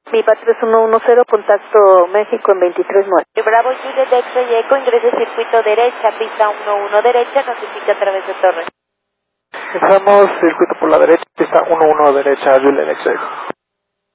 Mi patria es 110, contacto México en 23.9. Bravo Juliet X-Ray Eco, ingrese circuito derecha, pista 11 derecha, notifica a través de torre. Estamos circuito por la derecha, pista 11 derecha, Juliet X-Ray.